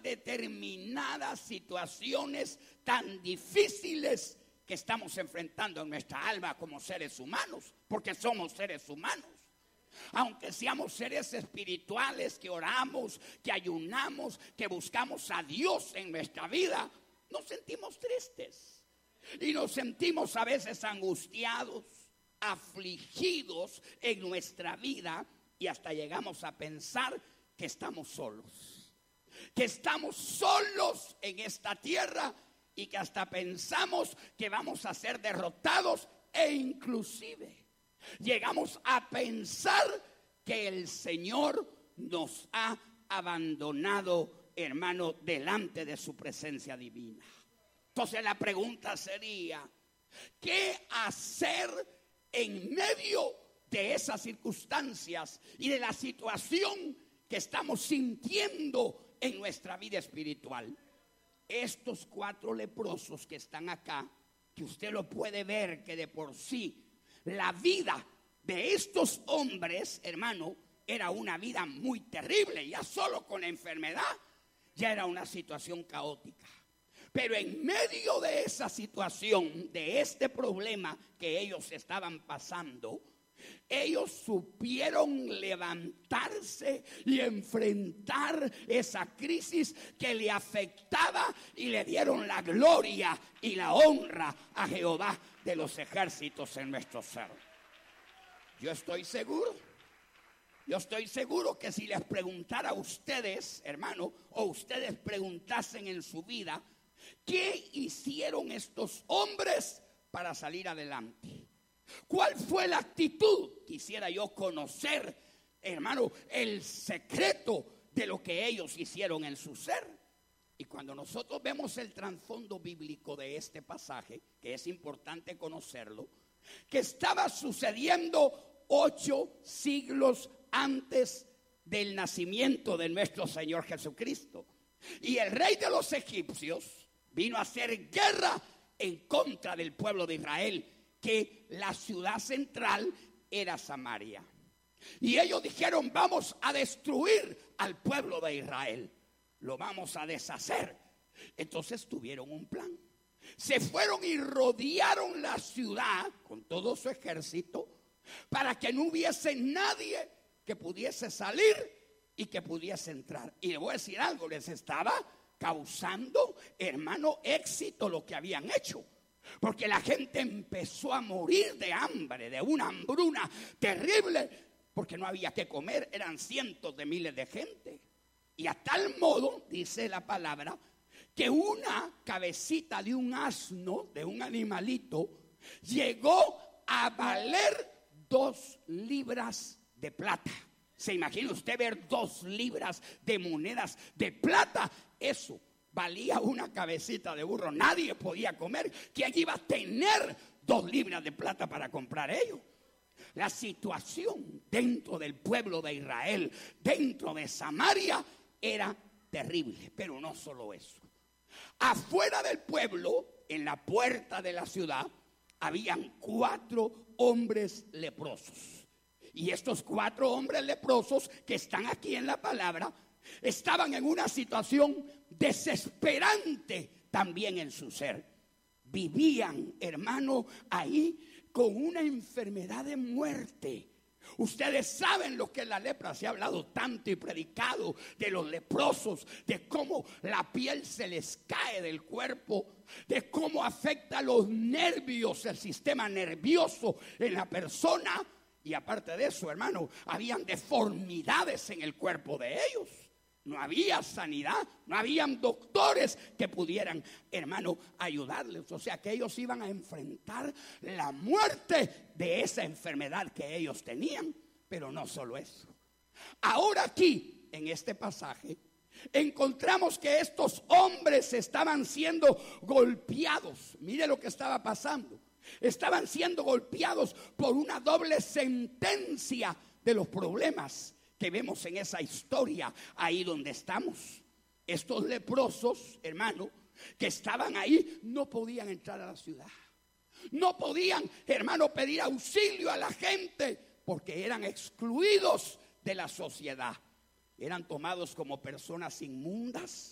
determinadas situaciones tan difíciles que estamos enfrentando en nuestra alma como seres humanos, porque somos seres humanos. Aunque seamos seres espirituales que oramos, que ayunamos, que buscamos a Dios en nuestra vida, nos sentimos tristes y nos sentimos a veces angustiados, afligidos en nuestra vida, y hasta llegamos a pensar que estamos solos, que estamos solos en esta tierra, y que hasta pensamos que vamos a ser derrotados, e inclusive llegamos a pensar que el Señor nos ha abandonado, hermano, delante de su presencia divina. Entonces la pregunta sería, ¿qué hacer en medio de esas circunstancias y de la situación que estamos sintiendo en nuestra vida espiritual? Estos 4 leprosos que están acá, que usted lo puede ver que de por sí la vida de estos hombres, hermano, era una vida muy terrible. Ya solo con la enfermedad ya era una situación caótica. Pero en medio de esa situación, de este problema que ellos estaban pasando, ellos supieron levantarse y enfrentar esa crisis que le afectaba, y le dieron la gloria y la honra a Jehová de los ejércitos en nuestro ser. Yo estoy seguro que si les preguntara a ustedes, hermano, o ustedes preguntasen en su vida, ¿qué hicieron estos hombres para salir adelante? ¿Cuál fue la actitud? Quisiera yo conocer, hermano, el secreto de lo que ellos hicieron en su ser. Y cuando nosotros vemos el trasfondo bíblico de este pasaje, que es importante conocerlo, que estaba sucediendo 8 siglos antes del nacimiento de nuestro Señor Jesucristo. Y el rey de los egipcios vino a hacer guerra en contra del pueblo de Israel, que la ciudad central era Samaria. Y ellos dijeron, vamos a destruir al pueblo de Israel, lo vamos a deshacer. Entonces tuvieron un plan. Se fueron y rodearon la ciudad con todo su ejército, para que no hubiese nadie que pudiese salir y que pudiese entrar. Y le voy a decir algo, les estaba causando, hermano, éxito lo que habían hecho. Porque la gente empezó a morir de hambre, de una hambruna terrible, porque no había que comer, eran cientos de miles de gente. Y a tal modo, dice la palabra, que una cabecita de un asno, de un animalito, llegó a valer 2 libras de plata. ¿Se imagina usted ver 2 libras de monedas de plata? Eso valía una cabecita de burro. Nadie podía comer. ¿Quién iba a tener 2 libras de plata para comprar ello? La situación dentro del pueblo de Israel, dentro de Samaria, era terrible. Pero no solo eso. Afuera del pueblo, en la puerta de la ciudad, habían 4 hombres leprosos. Y estos 4 hombres leprosos que están aquí en la palabra, estaban en una situación desesperante también en su ser. Vivían, hermano, ahí con una enfermedad de muerte. Ustedes saben lo que es la lepra. Se ha hablado tanto y predicado de los leprosos, de cómo la piel se les cae del cuerpo, de cómo afecta los nervios, el sistema nervioso en la persona. Y aparte de eso, hermano, habían deformidades en el cuerpo de ellos. No había sanidad, no habían doctores que pudieran, hermano, ayudarles. O sea que ellos iban a enfrentar la muerte de esa enfermedad que ellos tenían. Pero no solo eso. Ahora aquí, en este pasaje, encontramos que estos hombres estaban siendo golpeados. Mire lo que estaba pasando. Estaban siendo golpeados por una doble sentencia de los problemas que vemos en esa historia ahí donde estamos. Estos leprosos, hermano, que estaban ahí, no podían entrar a la ciudad. No podían, hermano, pedir auxilio a la gente porque eran excluidos de la sociedad. Eran tomados como personas inmundas,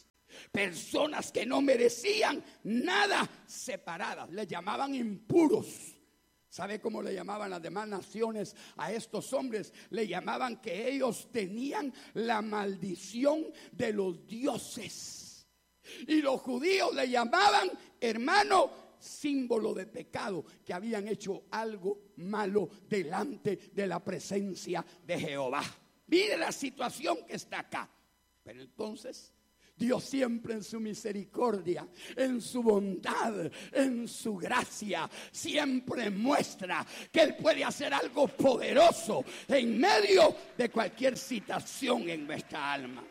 personas que no merecían nada, separadas. Les llamaban impuros. ¿Sabe cómo le llamaban las demás naciones a estos hombres? Le llamaban que ellos tenían la maldición de los dioses. Y los judíos le llamaban, hermano, símbolo de pecado, que habían hecho algo malo delante de la presencia de Jehová. Mire la situación que está acá. Pero entonces Dios siempre en su misericordia, en su bondad, en su gracia, siempre muestra que Él puede hacer algo poderoso en medio de cualquier situación en nuestra alma.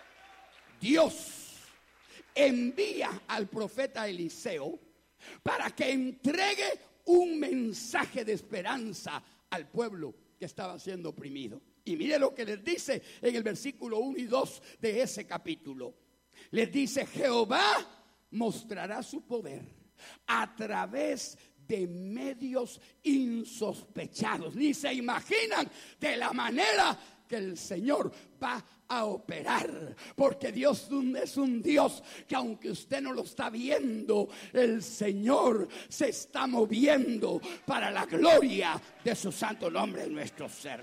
Dios envía al profeta Eliseo para que entregue un mensaje de esperanza al pueblo que estaba siendo oprimido. Y mire lo que les dice en el versículo 1 y 2 de ese capítulo. Les dice: Jehová mostrará su poder a través de medios insospechados. Ni se imaginan de la manera que el Señor va a operar, porque Dios es un Dios que aunque usted no lo está viendo, el Señor se está moviendo para la gloria de su santo nombre en nuestro ser.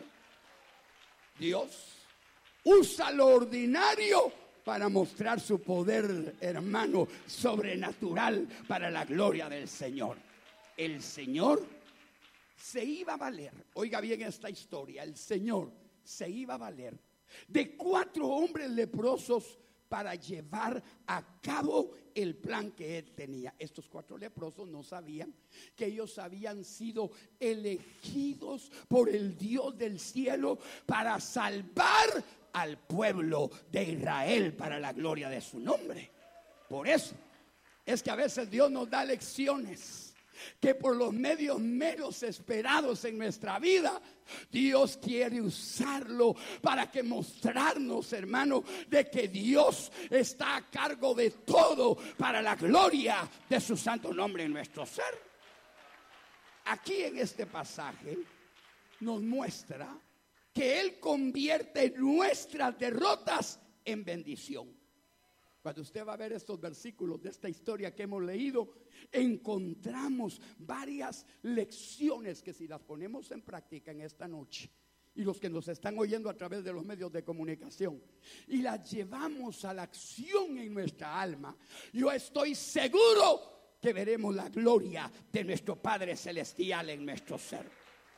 Dios usa lo ordinario para mostrar su poder, hermano, sobrenatural para la gloria del Señor. El Señor se iba a valer, oiga bien esta historia, el Señor se iba a valer de 4 hombres leprosos para llevar a cabo el plan que Él tenía. Estos 4 leprosos no sabían que ellos habían sido elegidos por el Dios del cielo para salvar al pueblo de Israel para la gloria de su nombre. Por eso es que a veces Dios nos da lecciones que por los medios menos esperados en nuestra vida, Dios quiere usarlo para que mostrarnos, hermano, de que Dios está a cargo de todo para la gloria de su santo nombre en nuestro ser. Aquí en este pasaje nos muestra que Él convierte nuestras derrotas en bendición. Cuando usted va a ver estos versículos de esta historia que hemos leído, encontramos varias lecciones que si las ponemos en práctica en esta noche, y los que nos están oyendo a través de los medios de comunicación, y las llevamos a la acción en nuestra alma, yo estoy seguro que veremos la gloria de nuestro Padre Celestial en nuestro ser.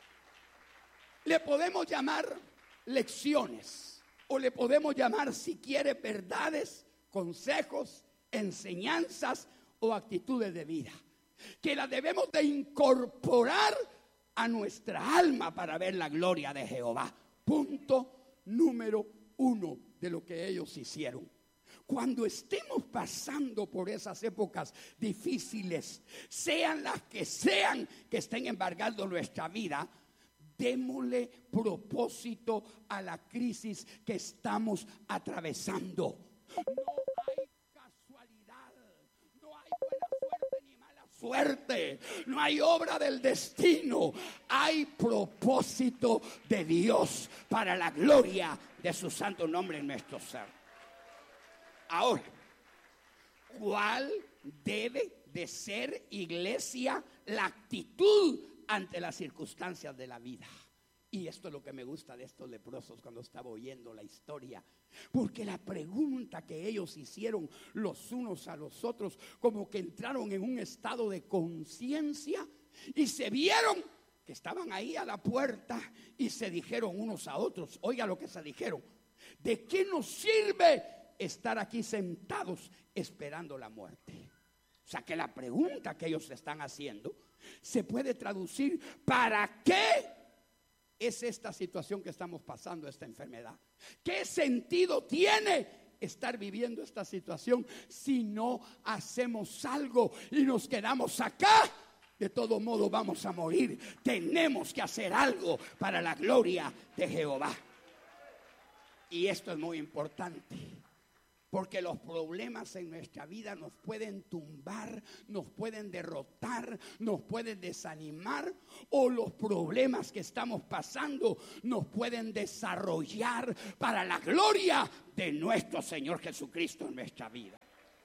Le podemos llamar lecciones, o le podemos llamar, si quiere, verdades, consejos, enseñanzas o actitudes de vida, que las debemos de incorporar a nuestra alma para ver la gloria de Jehová. Punto número 1 de lo que ellos hicieron. Cuando estemos pasando por esas épocas difíciles, sean las que sean que estén embargando nuestra vida, démosle propósito a la crisis que estamos atravesando. No hay casualidad, no hay buena suerte ni mala suerte, no hay obra del destino, hay propósito de Dios para la gloria de su santo nombre en nuestro ser. Ahora, ¿cuál debe de ser, iglesia, la actitud ante las circunstancias de la vida? Y esto es lo que me gusta de estos leprosos cuando estaba oyendo la historia, porque la pregunta que ellos hicieron los unos a los otros, como que entraron en un estado de conciencia y se vieron que estaban ahí a la puerta y se dijeron unos a otros, oiga lo que se dijeron: ¿de qué nos sirve estar aquí sentados esperando la muerte? O sea que la pregunta que ellos están haciendo se puede traducir: ¿para qué es esta situación que estamos pasando, esta enfermedad? ¿Qué sentido tiene estar viviendo esta situación si no hacemos algo y nos quedamos acá? De todo modo vamos a morir. Tenemos que hacer algo para la gloria de Jehová. Y esto es muy importante, porque los problemas en nuestra vida nos pueden tumbar, nos pueden derrotar, nos pueden desanimar, o los problemas que estamos pasando nos pueden desarrollar para la gloria de nuestro Señor Jesucristo en nuestra vida.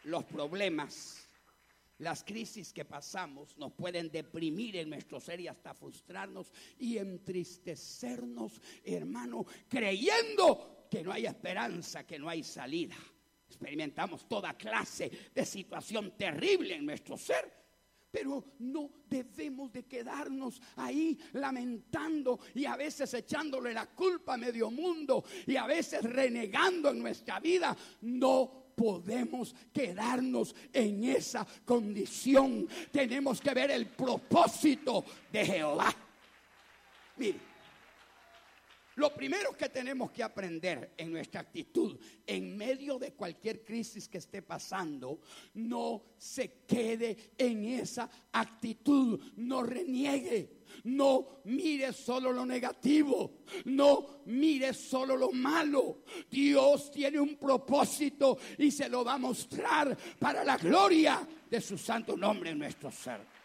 los problemas, las crisis que pasamos nos pueden deprimir en nuestro ser y hasta frustrarnos y entristecernos, hermano, creyendo que no hay esperanza, que no hay salida. Experimentamos toda clase de situación terrible en nuestro ser, pero no debemos de quedarnos ahí lamentando y a veces echándole la culpa a medio mundo y a veces renegando en nuestra vida. No podemos quedarnos en esa condición. Tenemos que ver el propósito de Jehová. Mire, lo primero que tenemos que aprender en nuestra actitud, en medio de cualquier crisis que esté pasando, no se quede en esa actitud, no reniegue, no mire solo lo negativo, no mire solo lo malo. Dios tiene un propósito y se lo va a mostrar para la gloria de su santo nombre en nuestro ser.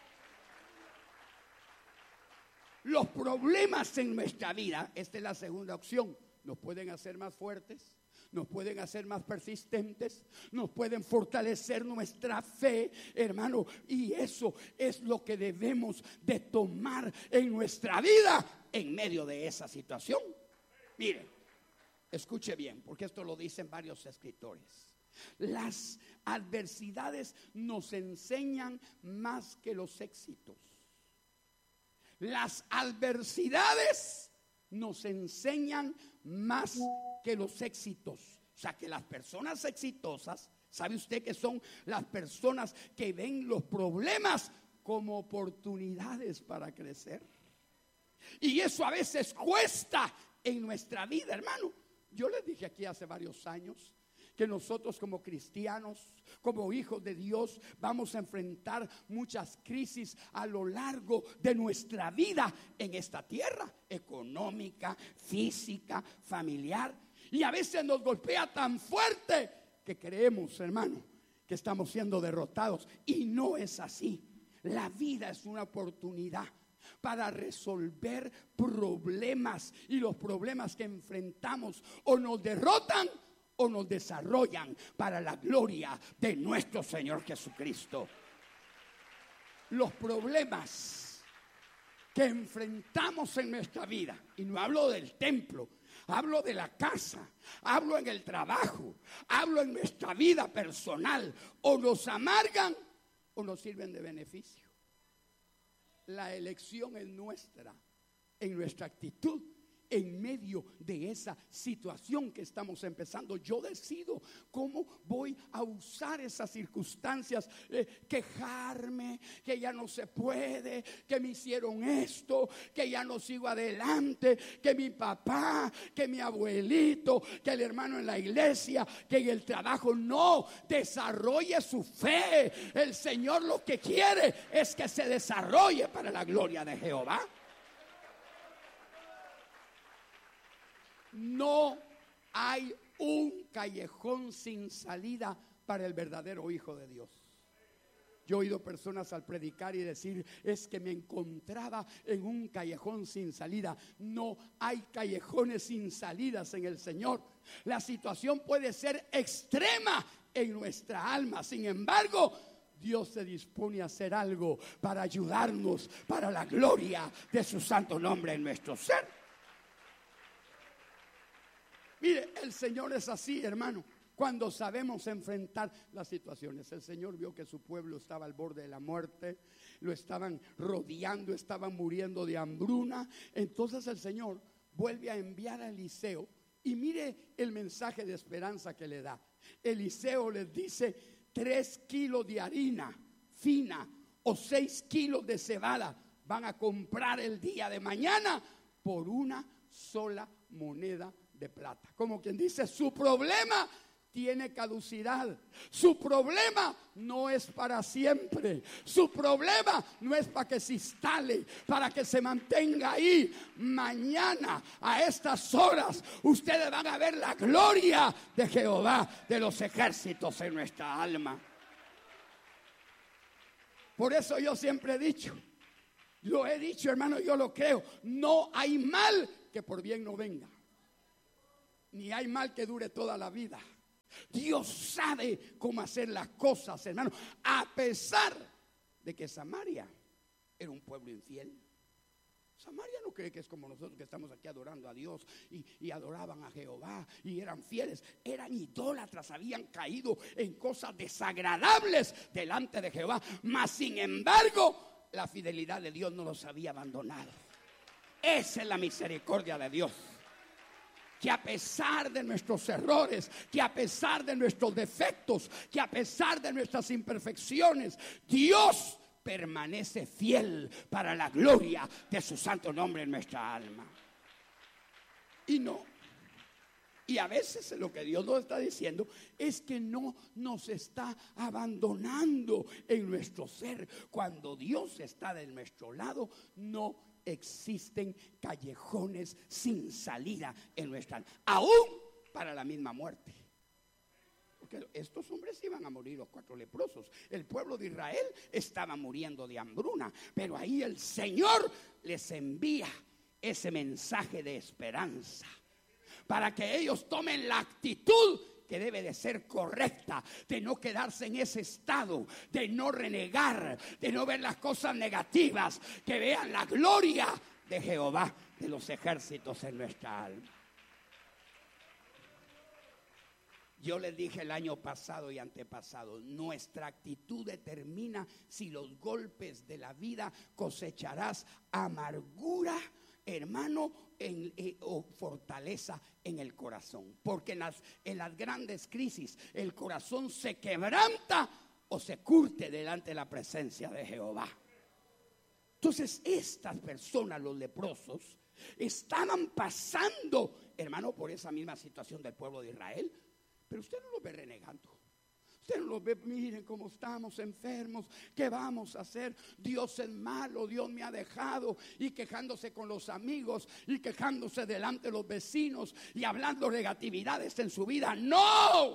Los problemas en nuestra vida, esta es la segunda opción, nos pueden hacer más fuertes, nos pueden hacer más persistentes, nos pueden fortalecer nuestra fe, hermano, y eso es lo que debemos de tomar en nuestra vida en medio de esa situación. Mire, escuche bien, porque esto lo dicen varios escritores. Las adversidades nos enseñan más que los éxitos. Las adversidades nos enseñan más que los éxitos. O sea, que las personas exitosas, ¿sabe usted que son las personas que ven los problemas como oportunidades para crecer? Y eso a veces cuesta en nuestra vida, hermano. Yo les dije aquí hace varios años que nosotros como cristianos, como hijos de Dios, vamos a enfrentar muchas crisis a lo largo de nuestra vida en esta tierra, económica, física, familiar. Y a veces nos golpea tan fuerte que creemos, hermano, que estamos siendo derrotados. Y no es así. La vida es una oportunidad para resolver problemas. Y los problemas que enfrentamos o nos derrotan o nos desarrollan para la gloria de nuestro Señor Jesucristo. Los problemas que enfrentamos en nuestra vida, y no hablo del templo, hablo de la casa, hablo en el trabajo, hablo en nuestra vida personal, o nos amargan o nos sirven de beneficio. La elección es nuestra, en nuestra actitud. En medio de esa situación que estamos empezando, yo decido cómo voy a usar esas circunstancias, quejarme, que ya no se puede, que me hicieron esto, que ya no sigo adelante, que mi papá, que mi abuelito, que el hermano en la iglesia, que en el trabajo. No, desarrolle su fe. El Señor lo que quiere es que se desarrolle para la gloria de Jehová. No hay un callejón sin salida para el verdadero hijo de Dios. Yo he oído personas al predicar y decir, es que me encontraba en un callejón sin salida. No hay callejones sin salidas en el Señor. La situación puede ser extrema en nuestra alma. Sin embargo, Dios se dispone a hacer algo para ayudarnos para la gloria de su santo nombre en nuestro ser. Mire, el Señor es así, hermano, cuando sabemos enfrentar las situaciones. El Señor vio que su pueblo estaba al borde de la muerte, lo estaban rodeando, estaban muriendo de hambruna. Entonces el Señor vuelve a enviar a Eliseo y mire el mensaje de esperanza que le da. Eliseo les dice: 3 kilos de harina fina o 6 kilos de cebada van a comprar el día de mañana por una sola moneda de plata. Como quien dice, su problema tiene caducidad. Su problema no es para siempre. Su problema no es para que se instale, para que se mantenga ahí. Mañana a estas horas ustedes van a ver la gloria de Jehová de los ejércitos en nuestra alma. Por eso yo siempre he dicho, lo he dicho, hermano, yo lo creo, no hay mal que por bien no venga. Ni hay mal que dure toda la vida. Dios sabe cómo hacer las cosas, hermano, a pesar de que Samaria era un pueblo infiel. Samaria no cree que es como nosotros que estamos aquí adorando a Dios y adoraban a Jehová y eran fieles. Eran idólatras, habían caído en cosas desagradables delante de Jehová. Mas sin embargo, la fidelidad de Dios no los había abandonado. Esa es la misericordia de Dios. Que a pesar de nuestros errores, que a pesar de nuestros defectos, que a pesar de nuestras imperfecciones, Dios permanece fiel para la gloria de su santo nombre en nuestra alma. Y a veces lo que Dios nos está diciendo es que no nos está abandonando en nuestro ser. Cuando Dios está de nuestro lado, no existen callejones sin salida en nuestra alma, aún para la misma muerte. Porque estos hombres iban a morir, los 4 leprosos. El pueblo de Israel estaba muriendo de hambruna, pero ahí el Señor les envía ese mensaje de esperanza para que ellos tomen la actitud que debe de ser correcta, de no quedarse en ese estado, de no renegar, de no ver las cosas negativas, que vean la gloria de Jehová de los ejércitos en nuestra alma. Yo les dije el año pasado y antepasado, nuestra actitud determina si los golpes de la vida cosecharás amargura, hermano, o fortaleza en el corazón. Porque en las grandes crisis el corazón se quebranta o se curte delante de la presencia de Jehová. Entonces estas personas, los leprosos, estaban pasando, hermano, por esa misma situación del pueblo de Israel. Pero usted no los ve renegando. Usted no los ve, miren cómo estamos enfermos, ¿qué vamos a hacer? Dios es malo, Dios me ha dejado. Y quejándose con los amigos, y quejándose delante de los vecinos, y hablando negatividades en su vida. ¡No!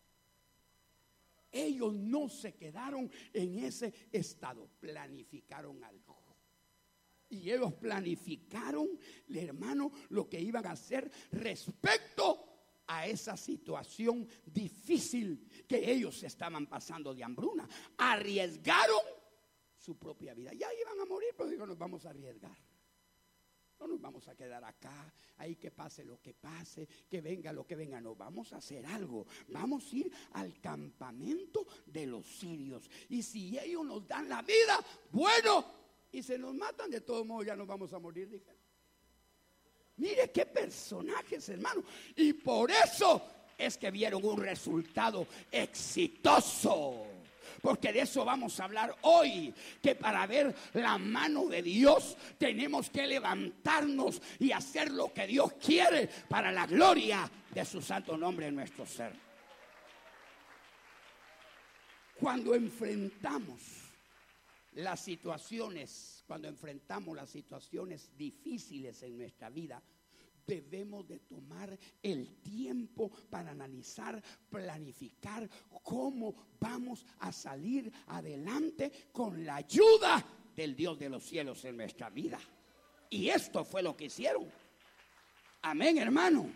Ellos no se quedaron en ese estado, planificaron algo. Y ellos planificaron, hermano, lo que iban a hacer respecto a esa situación difícil que ellos estaban pasando de hambruna. Arriesgaron su propia vida. Ya iban a morir, pero digo, nos vamos a arriesgar. No nos vamos a quedar acá, ahí que pase lo que pase, que venga lo que venga. No, vamos a hacer algo. Vamos a ir al campamento de los sirios. Y si ellos nos dan la vida, bueno, y se nos matan, de todos modos ya nos vamos a morir, dijeron. Mire qué personajes, hermano. Y por eso es que vieron un resultado exitoso. Porque de eso vamos a hablar hoy. Que para ver la mano de Dios tenemos que levantarnos y hacer lo que Dios quiere para la gloria de su santo nombre en nuestro ser. Cuando enfrentamos las situaciones difíciles en nuestra vida, debemos de tomar el tiempo para analizar, planificar cómo vamos a salir adelante con la ayuda del Dios de los cielos en nuestra vida. Y esto fue lo que hicieron. Amén, hermano.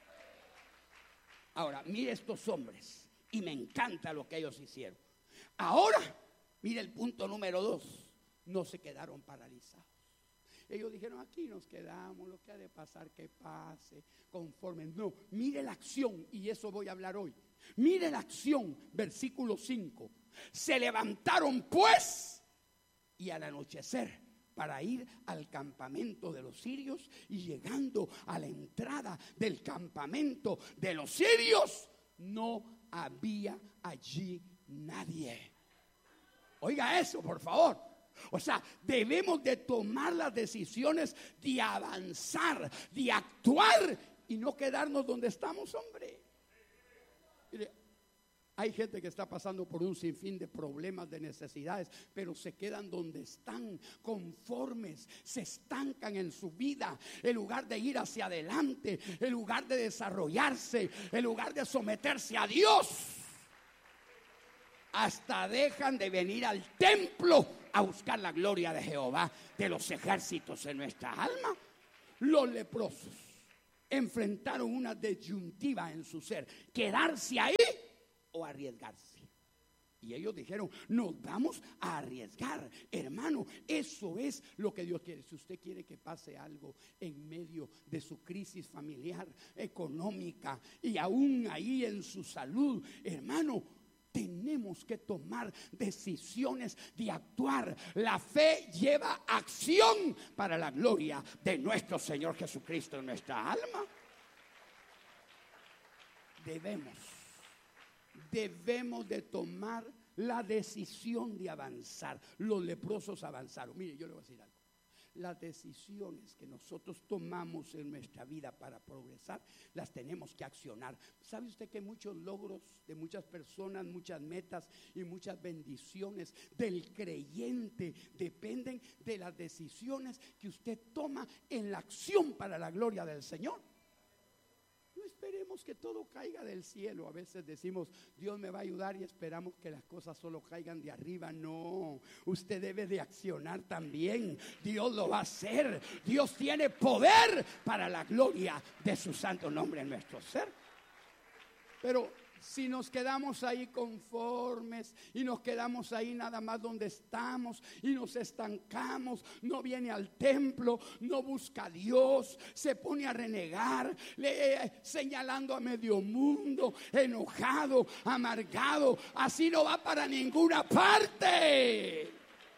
Ahora, mire estos hombres, y me encanta lo que ellos hicieron. Ahora, mire el punto número 2. No se quedaron paralizados. Ellos dijeron, aquí nos quedamos, lo que ha de pasar, que pase, conforme. No, mire la acción, y eso voy a hablar hoy. Mire la acción, versículo 5. Se levantaron pues, y al anochecer, para ir al campamento de los sirios, y llegando a la entrada del campamento de los sirios, no había allí nadie. Oiga eso, por favor. O sea, debemos de tomar las decisiones de avanzar, de actuar y no quedarnos donde estamos, hombre. Mire, hay gente que está pasando por un sinfín de problemas, de necesidades, pero se quedan donde están, conformes, se estancan en su vida, en lugar de ir hacia adelante, en lugar de desarrollarse, en lugar de someterse a Dios. Hasta dejan de venir al templo a buscar la gloria de Jehová de los ejércitos en nuestra alma. Los leprosos enfrentaron una disyuntiva en su ser: quedarse ahí o arriesgarse. Y ellos dijeron: nos vamos a arriesgar, hermano. Eso es lo que Dios quiere. Si usted quiere que pase algo en medio de su crisis familiar, económica y aún ahí en su salud, hermano, tenemos que tomar decisiones de actuar. La fe lleva acción para la gloria de nuestro Señor Jesucristo en nuestra alma. Debemos de tomar la decisión de avanzar. Los leprosos avanzaron. Mire, yo le voy a decir algo. Las decisiones que nosotros tomamos en nuestra vida para progresar, las tenemos que accionar. ¿Sabe usted que muchos logros de muchas personas, muchas metas y muchas bendiciones del creyente dependen de las decisiones que usted toma en la acción para la gloria del Señor? No esperemos que todo caiga del cielo. A veces decimos: Dios me va a ayudar, y esperamos que las cosas solo caigan de arriba. No, usted debe de accionar también. Dios lo va a hacer. Dios tiene poder para la gloria de su santo nombre en nuestro ser. Pero si nos quedamos ahí conformes y nos quedamos ahí nada más donde estamos y nos estancamos, no viene al templo, no busca a Dios, se pone a renegar, señalando a medio mundo, enojado, amargado, así no va para ninguna parte.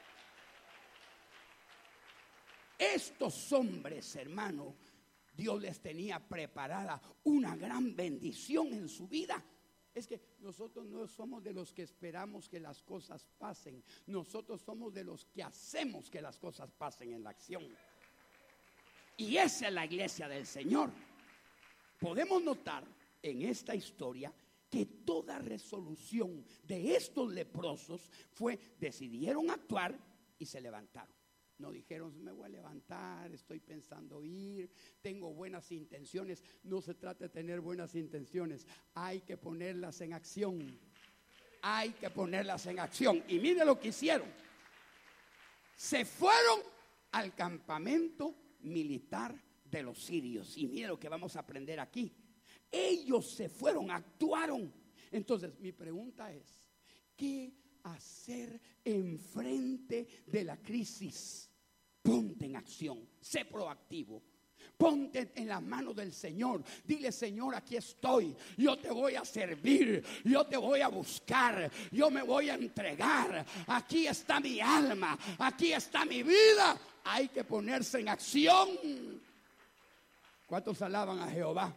Estos hombres, hermano, Dios les tenía preparada una gran bendición en su vida. Es que nosotros no somos de los que esperamos que las cosas pasen. Nosotros somos de los que hacemos que las cosas pasen en la acción. Y esa es la iglesia del Señor. Podemos notar en esta historia que toda resolución de estos leprosos decidieron actuar y se levantaron. No dijeron: me voy a levantar, estoy pensando ir, tengo buenas intenciones. No se trata de tener buenas intenciones, hay que ponerlas en acción. Hay que ponerlas en acción. Y mire lo que hicieron. Se fueron al campamento militar de los sirios. Y mire lo que vamos a aprender aquí. Ellos se fueron, actuaron. Entonces mi pregunta es: ¿qué hacer enfrente de la crisis? Ponte en acción, sé proactivo, ponte en las manos del Señor. Dile: Señor, aquí estoy, yo te voy a servir, yo te voy a buscar, yo me voy a entregar. Aquí está mi alma, aquí está mi vida. Hay que ponerse en acción. ¿Cuántos alaban a Jehová?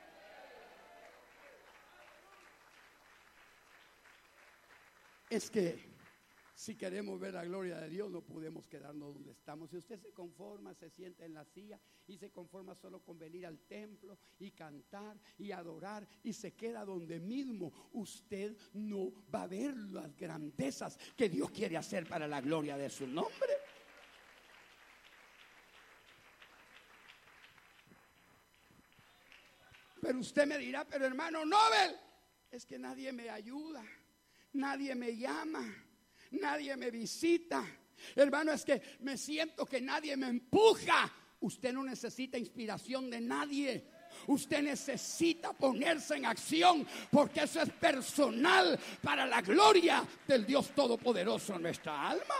Es que si queremos ver la gloria de Dios, no podemos quedarnos donde estamos. Si usted se conforma, se sienta en la silla y se conforma solo con venir al templo y cantar y adorar y se queda donde mismo, usted no va a ver las grandezas que Dios quiere hacer para la gloria de su nombre. Pero usted me dirá: pero hermano Nobel, es que nadie me ayuda, nadie me llama, nadie me visita. Hermano, es que me siento que nadie me empuja. Usted no necesita inspiración de nadie. Usted necesita ponerse en acción, porque eso es personal para la gloria del Dios Todopoderoso en nuestra alma.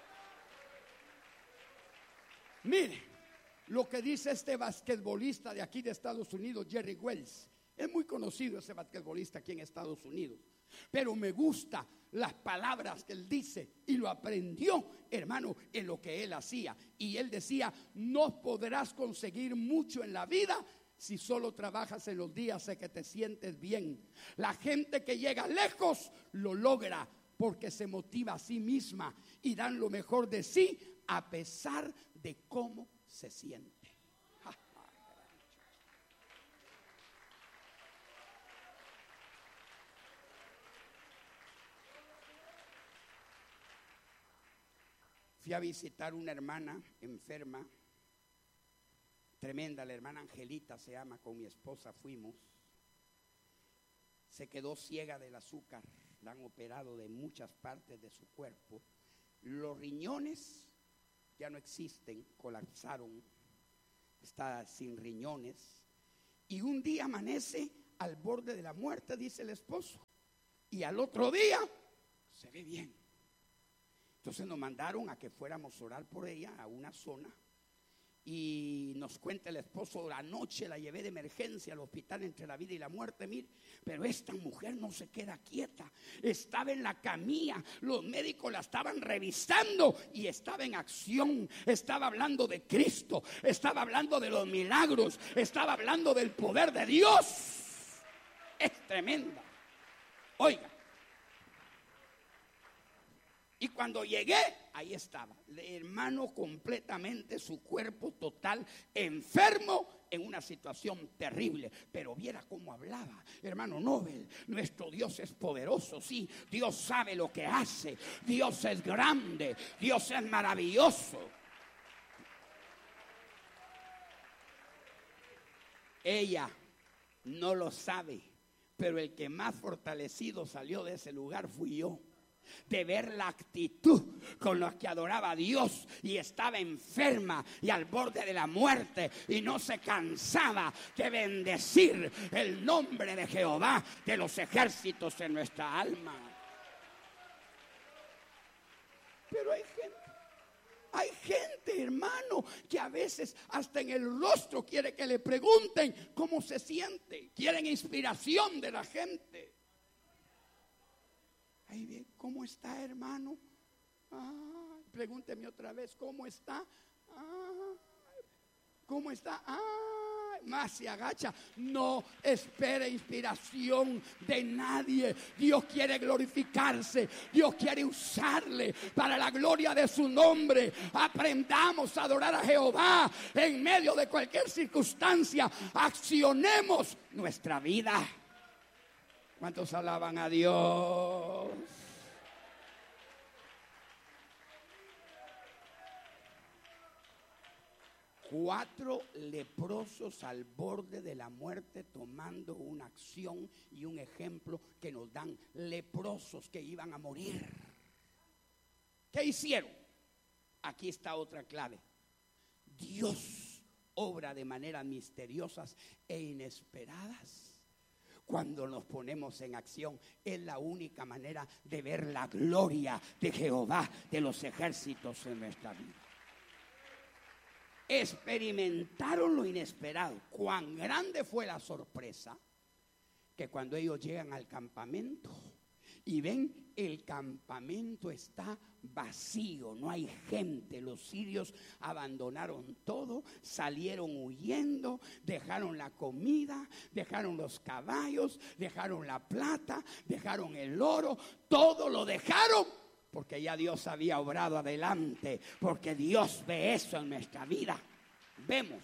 Mire lo que dice este basquetbolista de aquí de Estados Unidos, Jerry Wells. Es muy conocido ese basquetbolista aquí en Estados Unidos, pero me gusta las palabras que él dice, y lo aprendió, hermano, en lo que él hacía. Y él decía: no podrás conseguir mucho en la vida si solo trabajas en los días en que te sientes bien. La gente que llega lejos lo logra porque se motiva a sí misma y dan lo mejor de sí a pesar de cómo se siente. Fui a visitar una hermana enferma, tremenda, la hermana Angelita se llama, con mi esposa fuimos. Se quedó ciega del azúcar, la han operado de muchas partes de su cuerpo. Los riñones ya no existen, colapsaron, está sin riñones. Y un día amanece al borde de la muerte, dice el esposo. Y al otro día se ve bien. Entonces nos mandaron a que fuéramos a orar por ella a una zona. Y nos cuenta el esposo, la noche la llevé de emergencia al hospital entre la vida y la muerte, mire, pero esta mujer no se queda quieta, estaba en la camilla, los médicos la estaban revisando y estaba en acción, estaba hablando de Cristo, estaba hablando de los milagros, estaba hablando del poder de Dios. Es tremenda. Oiga. Y cuando llegué, ahí estaba, hermano, completamente su cuerpo total enfermo en una situación terrible. Pero viera cómo hablaba, hermano Nobel. Nuestro Dios es poderoso, sí. Dios sabe lo que hace. Dios es grande. Dios es maravilloso. Ella no lo sabe, pero el que más fortalecido salió de ese lugar fui yo. De ver la actitud con la que adoraba a Dios y estaba enferma y al borde de la muerte y no se cansaba de bendecir el nombre de Jehová de los ejércitos en nuestra alma. Pero hay gente, hermano, que a veces hasta en el rostro quiere que le pregunten cómo se siente. Quieren inspiración de la gente. Ahí bien, ¿cómo está, hermano? Pregúnteme otra vez, ¿cómo está? ¿Cómo está? Más se agacha. No espere inspiración de nadie. Dios quiere glorificarse. Dios quiere usarle para la gloria de su nombre. Aprendamos a adorar a Jehová en medio de cualquier circunstancia. Accionemos nuestra vida. ¿Cuántos alaban a Dios? Cuatro leprosos al borde de la muerte tomando una acción y un ejemplo que nos dan. Leprosos que iban a morir. ¿Qué hicieron? Aquí está otra clave. Dios obra de maneras misteriosas e inesperadas. Cuando nos ponemos en acción, es la única manera de ver la gloria de Jehová de los ejércitos en nuestra vida. Experimentaron lo inesperado. Cuán grande fue la sorpresa que cuando ellos llegan al campamento y ven el campamento está vacío, no hay gente. Los sirios abandonaron todo, salieron huyendo, dejaron la comida, dejaron los caballos, dejaron la plata, dejaron el oro, todo lo dejaron porque ya Dios había obrado adelante, porque Dios ve eso en nuestra vida. Vemos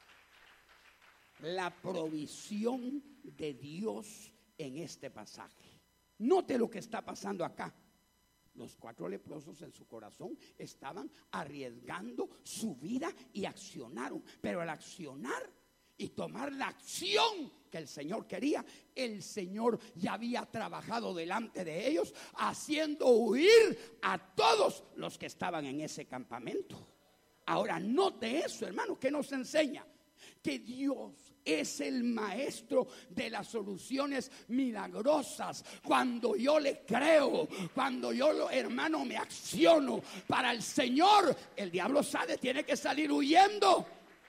la provisión de Dios en este pasaje. Note lo que está pasando acá. Los cuatro leprosos en su corazón estaban arriesgando su vida y accionaron. Pero al accionar y tomar la acción que el Señor quería, el Señor ya había trabajado delante de ellos, haciendo huir a todos los que estaban en ese campamento. Ahora note eso, hermano, que nos enseña que Dios es el maestro de las soluciones milagrosas. Cuando yo le creo, cuando yo, hermano, me acciono para el Señor, el diablo tiene que salir huyendo.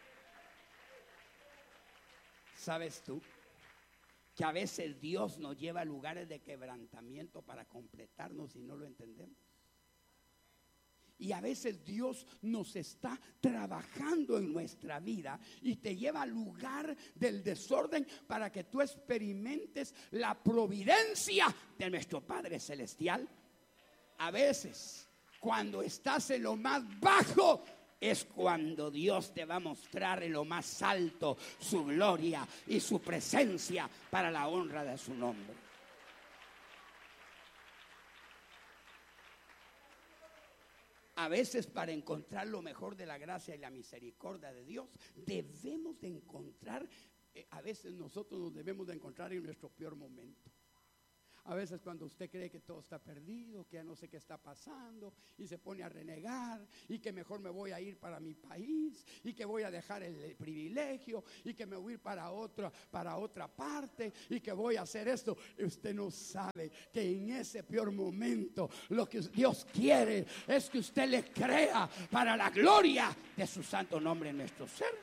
¿Sabes tú que a veces Dios nos lleva a lugares de quebrantamiento para completarnos y no lo entendemos? Y a veces Dios nos está trabajando en nuestra vida y te lleva al lugar del desorden para que tú experimentes la providencia de nuestro Padre Celestial. A veces, cuando estás en lo más bajo, es cuando Dios te va a mostrar en lo más alto su gloria y su presencia para la honra de su nombre. A veces, para encontrar lo mejor de la gracia y la misericordia de Dios, debemos de encontrar, a veces nosotros nos debemos de encontrar en nuestro peor momento. A veces cuando usted cree que todo está perdido, que ya no sé qué está pasando, y se pone a renegar, y que mejor me voy a ir para mi país, y que voy a dejar el privilegio, y que me voy a ir para otra parte, y que voy a hacer esto. Usted no sabe que en ese peor momento lo que Dios quiere es que usted le crea para la gloria de su santo nombre en nuestro ser.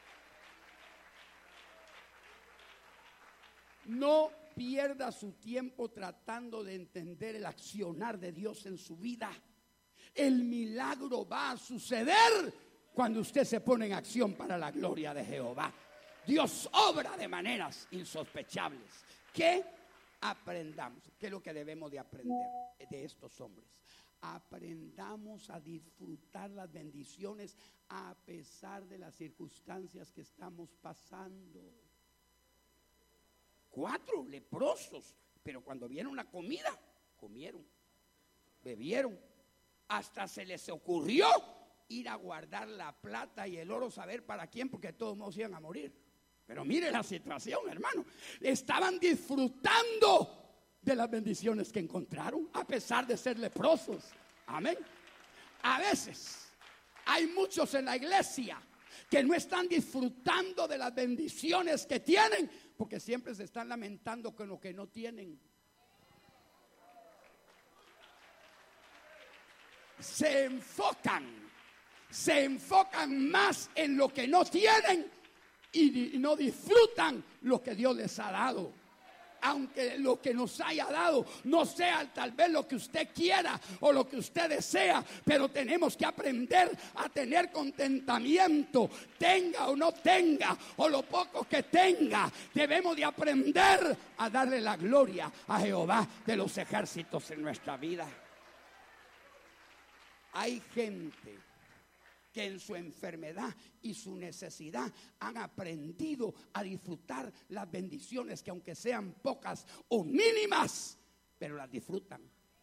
No pierda su tiempo tratando de entender el accionar de Dios en su vida. El milagro va a suceder cuando usted se pone en acción para la gloria de Jehová. Dios obra de maneras insospechables. ¿Qué aprendamos? ¿Qué es lo que debemos de aprender de estos hombres? Aprendamos a disfrutar las bendiciones a pesar de las circunstancias que estamos pasando. 4 leprosos, pero cuando vieron la comida, comieron, bebieron. Hasta se les ocurrió ir a guardar la plata y el oro, saber para quién, porque todos modos iban a morir. Pero mire la situación, hermano. Estaban disfrutando de las bendiciones que encontraron, a pesar de ser leprosos. Amén. A veces hay muchos en la iglesia que no están disfrutando de las bendiciones que tienen, porque siempre se están lamentando con lo que no tienen. Se enfocan más en lo que no tienen y no disfrutan lo que Dios les ha dado. Aunque lo que nos haya dado no sea tal vez lo que usted quiera o lo que usted desea, pero tenemos que aprender a tener contentamiento, tenga o no tenga, o lo poco que tenga. Debemos de aprender a darle la gloria a Jehová de los ejércitos en nuestra vida. Hay gente que en su enfermedad y su necesidad han aprendido a disfrutar las bendiciones que aunque sean pocas o mínimas, pero las disfrutan.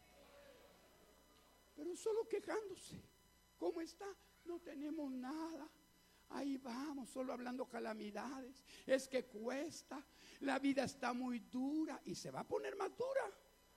Pero solo quejándose. ¿Cómo está? No tenemos nada. Ahí vamos, solo hablando calamidades. Es que cuesta, la vida está muy dura y se va a poner más dura.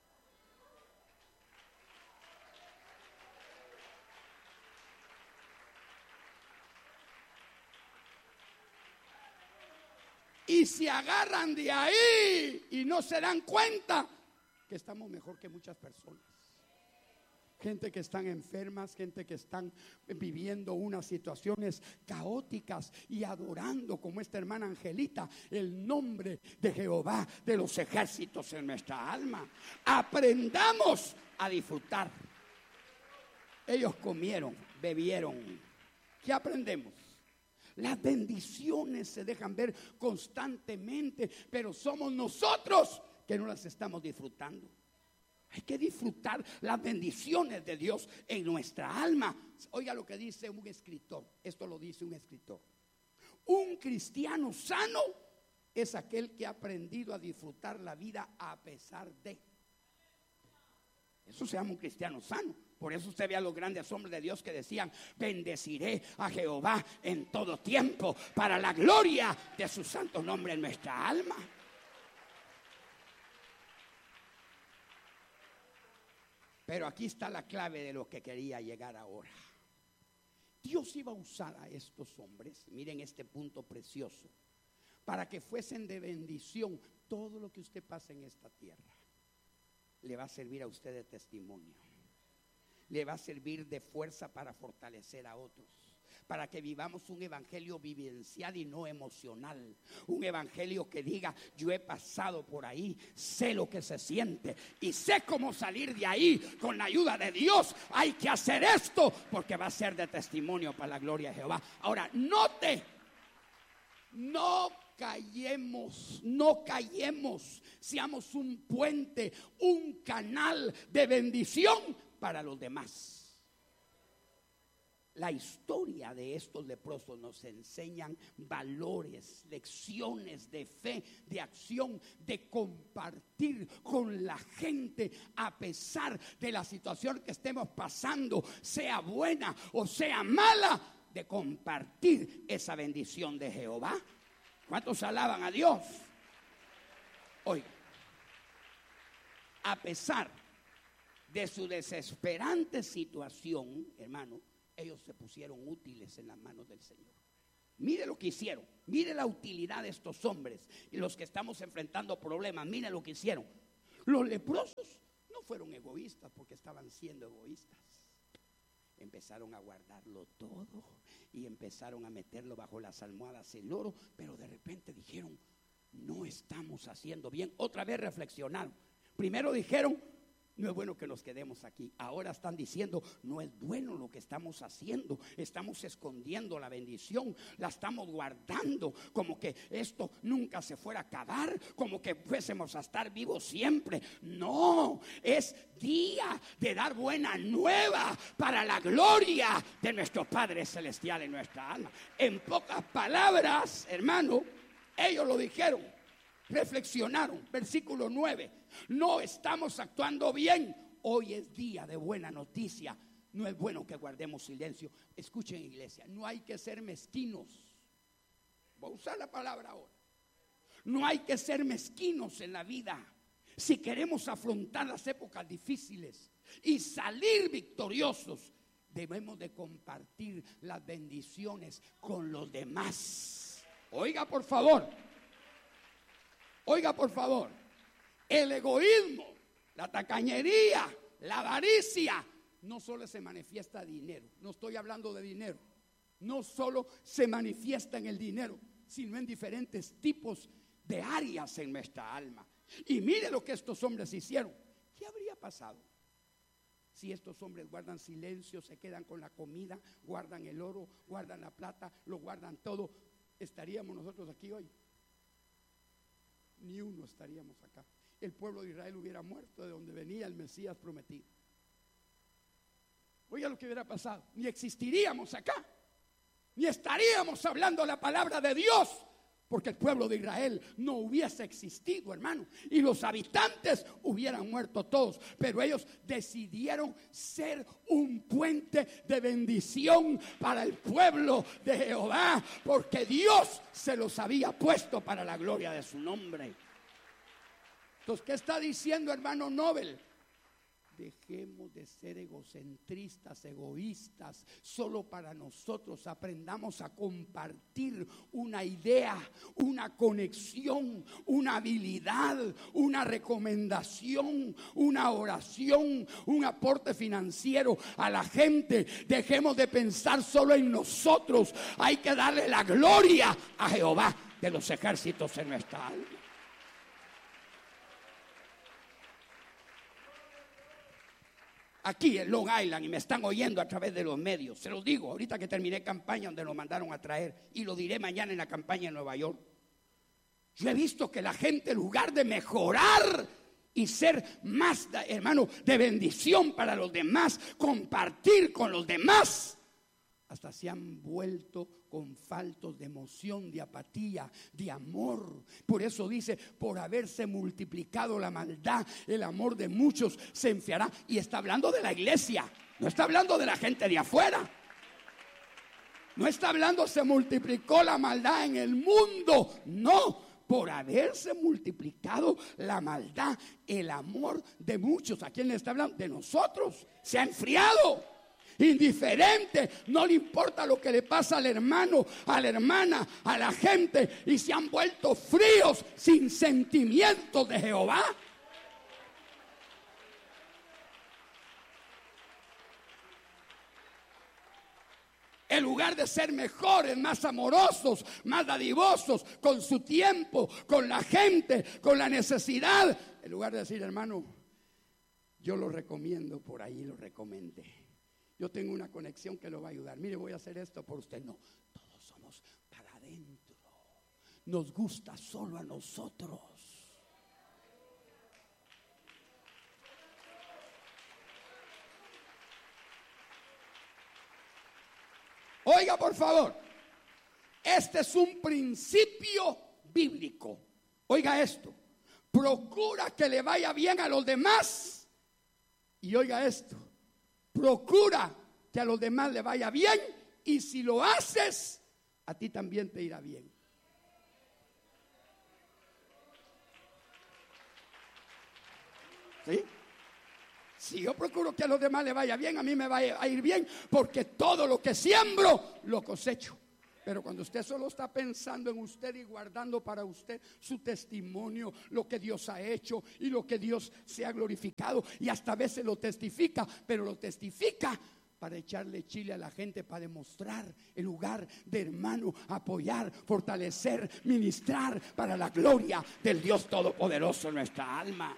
Y se agarran de ahí y no se dan cuenta que estamos mejor que muchas personas. Gente que están enfermas, gente que están viviendo unas situaciones caóticas y adorando como esta hermana Angelita el nombre de Jehová de los ejércitos en nuestra alma. Aprendamos a disfrutar. Ellos comieron, bebieron. ¿Qué aprendemos? Las bendiciones se dejan ver constantemente, pero somos nosotros que no las estamos disfrutando. Hay que disfrutar las bendiciones de Dios en nuestra alma. Oiga lo que dice un escritor. Esto lo dice un escritor. Un cristiano sano es aquel que ha aprendido a disfrutar la vida a pesar de. Eso se llama un cristiano sano. Por eso usted ve a los grandes hombres de Dios que decían: bendeciré a Jehová en todo tiempo, para la gloria de su santo nombre en nuestra alma. Pero aquí está la clave de lo que quería llegar ahora. Dios iba a usar a estos hombres, miren este punto precioso, para que fuesen de bendición. Todo lo que usted pasa en esta tierra le va a servir a usted de testimonio. Le va a servir de fuerza para fortalecer a otros, para que vivamos un evangelio vivencial y no emocional. Un evangelio que diga: yo he pasado por ahí, sé lo que se siente y sé cómo salir de ahí. Con la ayuda de Dios hay que hacer esto, porque va a ser de testimonio para la gloria de Jehová. Ahora, note, no callemos, seamos un puente, un canal de bendición para los demás. La historia de estos leprosos nos enseñan valores, lecciones de fe, de acción, de compartir con la gente a pesar de la situación que estemos pasando, sea buena o sea mala, de compartir esa bendición de Jehová. ¿Cuántos alaban a Dios? Hoy, a pesar de su desesperante situación, hermano, ellos se pusieron útiles en las manos del Señor. Mire lo que hicieron, mire la utilidad de estos hombres y los que estamos enfrentando problemas, mire lo que hicieron. Los leprosos no fueron egoístas porque estaban siendo egoístas. Empezaron a guardarlo todo y empezaron a meterlo bajo las almohadas el oro, pero de repente dijeron, no estamos haciendo bien. Otra vez reflexionaron. Primero dijeron, no es bueno que nos quedemos aquí. Ahora están diciendo, no es bueno lo que estamos haciendo. Estamos escondiendo la bendición, la estamos guardando, como que esto nunca se fuera a acabar, como que fuésemos a estar vivos siempre. No, es día de dar buena nueva para la gloria de nuestro Padre Celestial en nuestra alma. En pocas palabras, hermano, ellos lo dijeron, reflexionaron. Versículo 9. No estamos actuando bien. Hoy es día de buena noticia. No es bueno que guardemos silencio. Escuchen, iglesia, no hay que ser mezquinos. Voy a usar la palabra ahora. No hay que ser mezquinos en la vida. Si queremos afrontar las épocas difíciles y salir victoriosos, debemos de compartir las bendiciones con los demás. Oiga, por favor. Oiga, por favor. El egoísmo, la tacañería, la avaricia, no solo se manifiesta dinero. No estoy hablando de dinero. No solo se manifiesta en el dinero, sino en diferentes tipos de áreas en nuestra alma. Y mire lo que estos hombres hicieron. ¿Qué habría pasado si estos hombres guardan silencio, se quedan con la comida, guardan el oro, guardan la plata, lo guardan todo? ¿Estaríamos nosotros aquí hoy? Ni uno estaríamos acá. El pueblo de Israel hubiera muerto de donde venía el Mesías prometido. Oiga lo que hubiera pasado. Ni existiríamos acá, ni estaríamos hablando la palabra de Dios, porque el pueblo de Israel no hubiese existido, hermano, y los habitantes hubieran muerto todos. Pero ellos decidieron ser un puente de bendición para el pueblo de Jehová, porque Dios se los había puesto para la gloria de su nombre. Entonces, ¿qué está diciendo, hermano Nobel? Dejemos de ser egocentristas, egoístas, solo para nosotros. Aprendamos a compartir una idea, una conexión, una habilidad, una recomendación, una oración, un aporte financiero a la gente. Dejemos de pensar solo en nosotros. Hay que darle la gloria a Jehová de los ejércitos en nuestra alma. Aquí en Long Island, y me están oyendo a través de los medios, se los digo, ahorita que terminé campaña donde lo mandaron a traer, y lo diré mañana en la campaña en Nueva York. Yo he visto que la gente, en lugar de mejorar y ser más, hermano, de bendición para los demás, compartir con los demás, hasta se han vuelto con faltos de emoción, de apatía, de amor. Por eso dice, por haberse multiplicado la maldad, el amor de muchos se enfriará. Y está hablando de la iglesia, no está hablando de la gente de afuera. No está hablando se multiplicó la maldad en el mundo, no. Por haberse multiplicado la maldad, el amor de muchos. ¿A quién le está hablando? De nosotros. Se ha enfriado. Indiferente, no le importa lo que le pasa al hermano, a la hermana, a la gente, y se han vuelto fríos, sin sentimientos de Jehová. En lugar de ser mejores, más amorosos, más dadivosos con su tiempo, con la gente, con la necesidad, en lugar de decir, hermano, yo lo recomiendo, por ahí lo recomendé. Yo tengo una conexión que lo va a ayudar. Mire, voy a hacer esto por usted. No, todos somos para adentro. Nos gusta solo a nosotros. Oiga, por favor, este es un principio bíblico. Oiga esto. Procura que le vaya bien a los demás. Y oiga esto. Procura que a los demás le vaya bien, y si lo haces, a ti también te irá bien. ¿Sí? Si yo procuro que a los demás les vaya bien, a mí me va a ir bien, porque todo lo que siembro lo cosecho. Pero cuando usted solo está pensando en usted y guardando para usted su testimonio, lo que Dios ha hecho y lo que Dios se ha glorificado, y hasta a veces lo testifica, pero lo testifica para echarle chile a la gente, para demostrar el lugar de hermano, apoyar, fortalecer, ministrar para la gloria del Dios Todopoderoso en nuestra alma.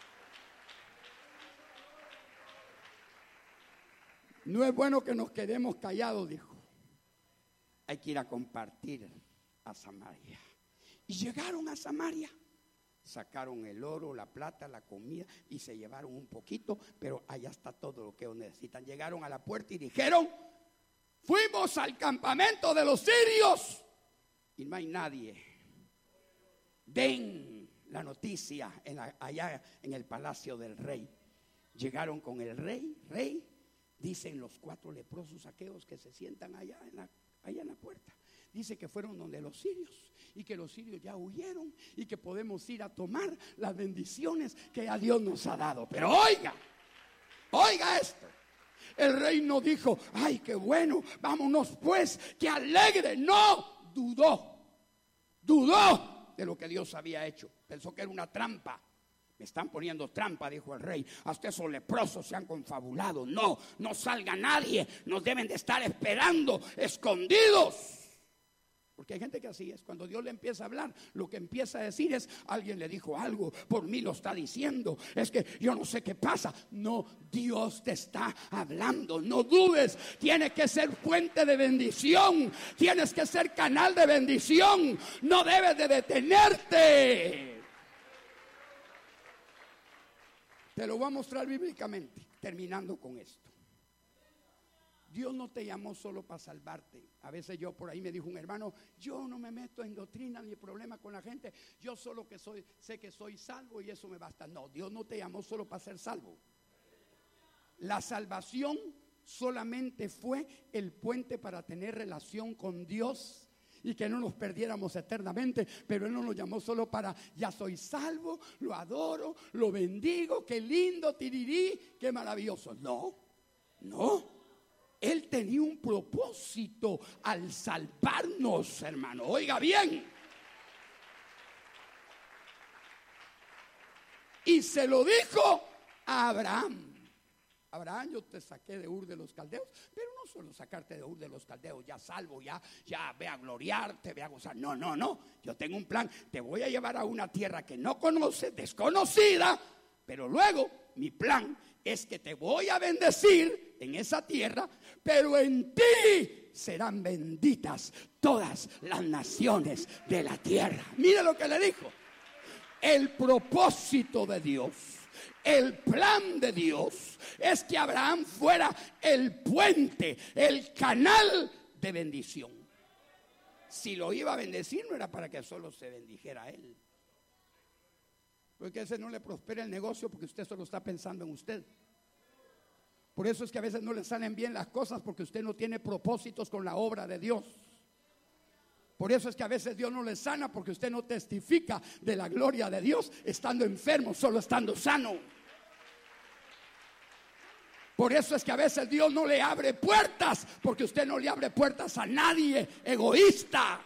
No es bueno que nos quedemos callados, dijo. Hay que ir a compartir a Samaria. Y llegaron a Samaria. Sacaron el oro, la plata, la comida y se llevaron un poquito, pero allá está todo lo que ellos necesitan. Llegaron a la puerta y dijeron: fuimos al campamento de los sirios y no hay nadie. Den la noticia allá en el palacio del rey. Llegaron con el rey, dicen los 4 leprosos aquellos que se sientan allá en la puerta. Dice que fueron donde los sirios y que los sirios ya huyeron y que podemos ir a tomar las bendiciones que ya Dios nos ha dado. Pero oiga esto. El rey no dijo: ay, qué bueno, vámonos pues, qué alegre. No, dudó de lo que Dios había hecho. Pensó que era una trampa. Me están poniendo trampa, dijo el rey. Hasta esos leprosos se han confabulado. No salga nadie. Nos deben de estar esperando escondidos. Porque hay gente que así es. Cuando Dios le empieza a hablar, lo que empieza a decir es: alguien le dijo algo, por mí lo está diciendo, es que yo no sé qué pasa. No, Dios te está hablando. No dudes, tienes que ser fuente de bendición, tienes que ser canal de bendición. No debes de detenerte. Te lo voy a mostrar bíblicamente, terminando con esto. Dios no te llamó solo para salvarte. A veces yo por ahí me dijo un hermano: yo no me meto en doctrina ni problema con la gente. Yo solo sé que soy salvo y eso me basta. No, Dios no te llamó solo para ser salvo. La salvación solamente fue el puente para tener relación con Dios y que no nos perdiéramos eternamente. Pero Él no nos llamó solo para: ya soy salvo, lo adoro, lo bendigo, qué lindo, tirirí, qué maravilloso. No. Él tenía un propósito al salvarnos, hermano. Oiga bien. Y se lo dijo a Abraham. Abraham, yo te saqué de Ur de los Caldeos, pero no solo sacarte de Ur de los Caldeos, ya salvo, ya ve a gloriarte, ve a gozar. No. Yo tengo un plan. Te voy a llevar a una tierra que no conoces, desconocida, pero luego mi plan es que te voy a bendecir en esa tierra, pero en ti serán benditas todas las naciones de la tierra. Mire lo que le dijo. El propósito de Dios, el plan de Dios es que Abraham fuera el puente, el canal de bendición. Si lo iba a bendecir, no era para que solo se bendijera a él. Porque a ese no le prospera el negocio porque usted solo está pensando en usted. Por eso es que a veces no le salen bien las cosas, porque usted no tiene propósitos con la obra de Dios. Por eso es que a veces Dios no le sana, porque usted no testifica de la gloria de Dios estando enfermo, solo estando sano. Por eso es que a veces Dios no le abre puertas, porque usted no le abre puertas a nadie, egoísta.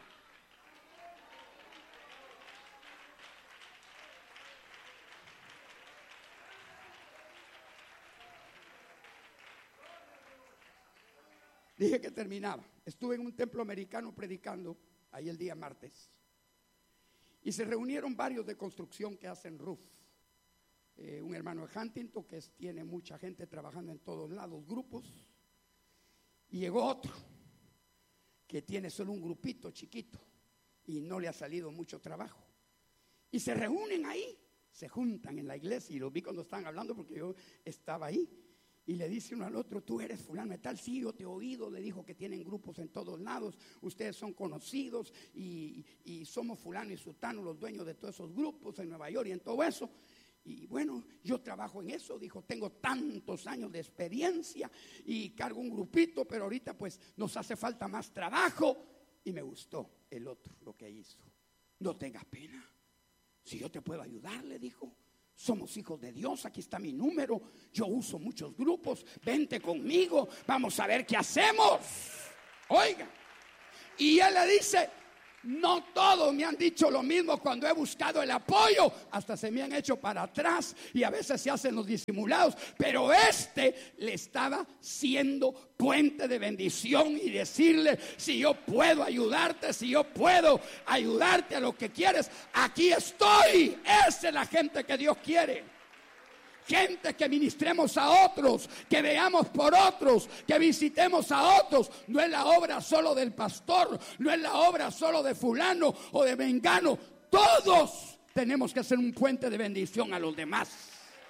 Dije que terminaba. Estuve en un templo americano predicando ahí el día martes. Y se reunieron varios de construcción que hacen roof. Un hermano de Huntington que tiene mucha gente trabajando en todos lados, grupos. Y llegó otro que tiene solo un grupito chiquito y no le ha salido mucho trabajo. Y se reúnen ahí, se juntan en la iglesia. Y los vi cuando estaban hablando porque yo estaba ahí. Y le dice uno al otro: tú eres fulano de tal. Sí, yo te he oído. Le dijo que tienen grupos en todos lados. Ustedes son conocidos y somos fulano y sutano, los dueños de todos esos grupos en Nueva York y en todo eso. Y bueno, yo trabajo en eso. Dijo: tengo tantos años de experiencia y cargo un grupito, pero ahorita pues nos hace falta más trabajo. Y me gustó el otro lo que hizo. No tengas pena. Si yo te puedo ayudar, le dijo. Somos hijos de Dios, aquí está mi número. Yo uso muchos grupos, vente conmigo, vamos a ver qué hacemos. Oiga, y él le dice, no todos me han dicho lo mismo cuando he buscado el apoyo, hasta se me han hecho para atrás y a veces se hacen los disimulados, pero le estaba siendo puente de bendición y decirle, si yo puedo ayudarte, si yo puedo ayudarte a lo que quieres, aquí estoy. Esa es la gente que Dios quiere. Gente que ministremos a otros, que veamos por otros, que visitemos a otros. No es la obra solo del pastor, no es la obra solo de fulano o de mengano. Todos tenemos que ser un puente de bendición a los demás.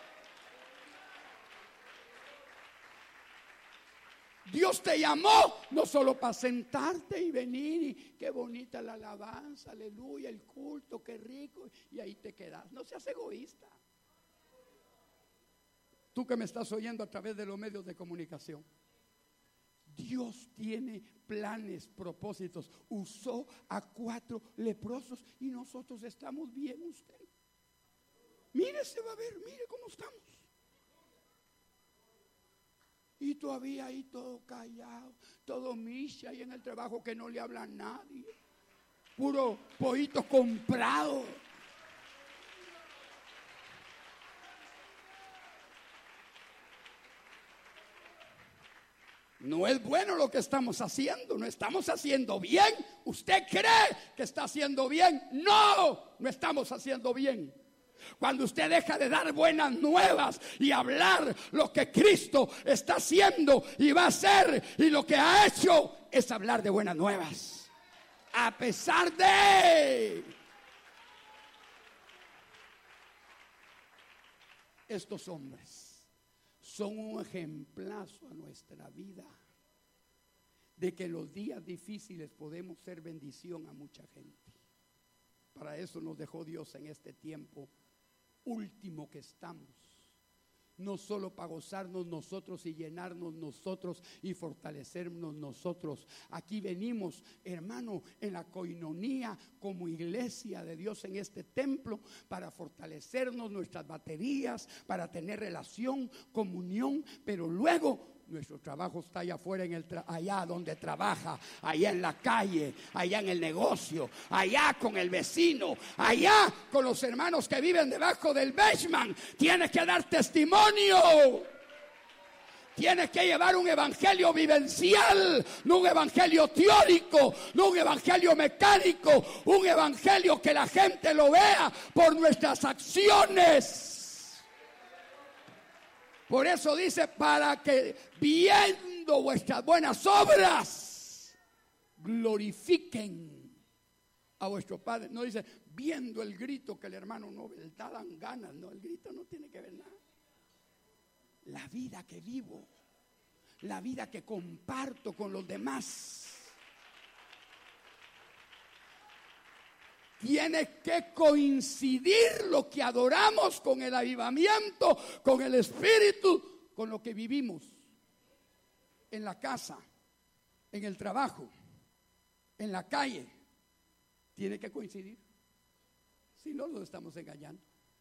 Dios te llamó no solo para sentarte y venir y qué bonita la alabanza, aleluya, el culto, qué rico, y ahí te quedas. No seas egoísta. Tú que me estás oyendo a través de los medios de comunicación, Dios tiene planes, propósitos. Usó a 4 leprosos y nosotros estamos bien. Usted mire, se va a ver, mire cómo estamos. Y todavía ahí todo callado, todo misha ahí en el trabajo que no le habla a nadie, puro pollito comprado. No es bueno lo que estamos haciendo, no estamos haciendo bien. ¿Usted cree que está haciendo bien? No, no estamos haciendo bien. Cuando usted deja de dar buenas nuevas y hablar lo que Cristo está haciendo y va a hacer, y lo que ha hecho es hablar de buenas nuevas. A pesar de estos hombres son un ejemplazo a nuestra vida de que en los días difíciles podemos ser bendición a mucha gente. Para eso nos dejó Dios en este tiempo último que estamos. No solo para gozarnos nosotros y llenarnos nosotros y fortalecernos nosotros. Aquí venimos, hermano, en la coinonía como iglesia de Dios en este templo para fortalecernos nuestras baterías, para tener relación, comunión, pero luego nuestro trabajo está allá afuera, allá donde trabaja, allá en la calle, allá en el negocio, allá con el vecino, allá con los hermanos que viven debajo del basement. Tienes que dar testimonio. Tienes que llevar un evangelio vivencial, no un evangelio teórico, no un evangelio mecánico, un evangelio que la gente lo vea por nuestras acciones. Por eso dice, para que viendo vuestras buenas obras glorifiquen a vuestro Padre. No dice viendo el grito que el hermano no ve, dan ganas. No, el grito no tiene que ver nada. La vida que vivo, la vida que comparto con los demás, tiene que coincidir lo que adoramos con el avivamiento, con el Espíritu, con lo que vivimos en la casa, en el trabajo, en la calle. Tiene que coincidir. Si no, nos estamos engañando.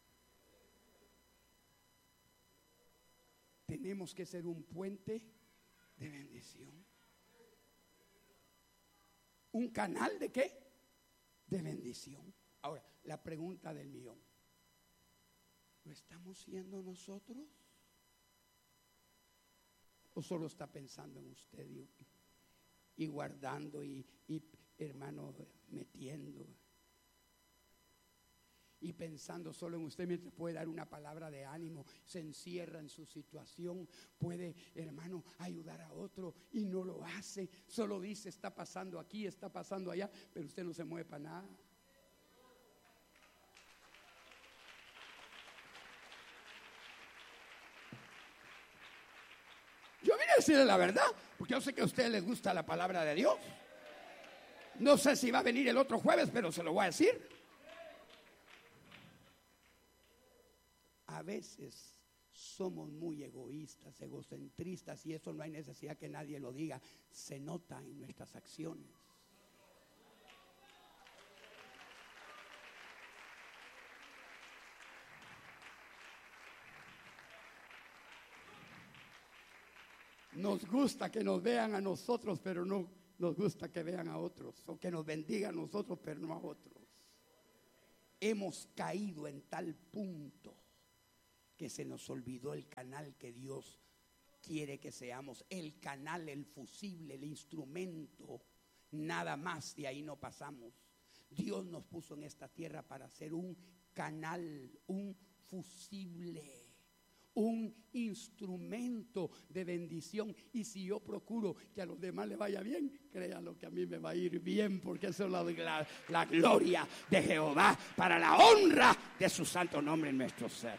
Tenemos que ser un puente de bendición. ¿Un canal de qué? De bendición. Ahora, la pregunta del millón: ¿lo estamos siendo nosotros? ¿O solo está pensando en usted y guardando y hermano metiendo y pensando solo en usted, mientras puede dar una palabra de ánimo, se encierra en su situación, puede, hermano, ayudar a otro y no lo hace, solo dice está pasando aquí, está pasando allá, pero usted no se mueve para nada? Yo vine a decirle la verdad, porque yo sé que a ustedes les gusta la palabra de Dios. No sé si va a venir el otro jueves, pero se lo voy a decir. A veces somos muy egoístas, egocentristas, y eso no hay necesidad que nadie lo diga. Se nota en nuestras acciones. Nos gusta que nos vean a nosotros, pero no nos gusta que vean a otros. O que nos bendigan a nosotros, pero no a otros. Hemos caído en tal punto que se nos olvidó el canal que Dios quiere que seamos. El canal, el fusible, el instrumento. Nada más, de ahí no pasamos. Dios nos puso en esta tierra para ser un canal, un fusible, un instrumento de bendición. Y si yo procuro que a los demás les vaya bien, créanlo que a mí me va a ir bien, porque eso es la gloria de Jehová, para la honra de su santo nombre en nuestro ser.